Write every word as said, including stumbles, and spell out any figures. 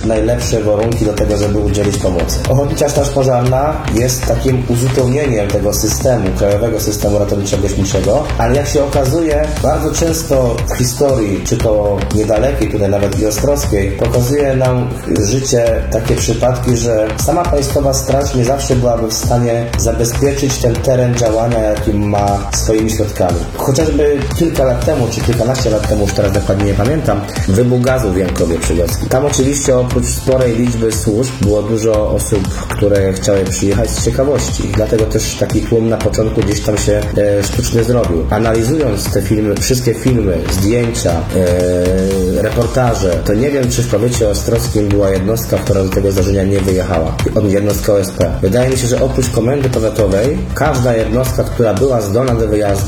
najlepsze warunki do tego, żeby udzielić pomocy. Ochotnicza Straż Pożarna jest takim uzupełnieniem tego systemu, krajowego systemu ratowniczo-gaśniczego, ale jak się okazuje, bardzo często w historii, czy to niedalekiej, tutaj nawet i ostrowskiej, pokazuje nam życie takie przypadki, że sama Państwowa Straż nie zawsze byłaby w stanie zabezpieczyć ten teren działania, jakim ma swoimi środkami. Chociażby kilka lat temu, czy kilkanaście lat temu, już teraz dokładnie nie pamiętam, wybuch gazu w Jankowie Przygodzkim. Tam oczywiście oprócz sporej liczby służb było dużo osób, które chciały przyjechać z ciekawości. Dlatego też taki tłum na początku gdzieś tam się e, sztucznie zrobił. Analizując te filmy, wszystkie filmy, zdjęcia, e, reportaże, to nie wiem, czy w powiecie ostrowskim była jednostka, która do tego zdarzenia nie wyjechała. Od jednostka O S P. Wydaje mi się, że oprócz komendy powiatowej, każda jednostka, która była zdolna do wyjazdu,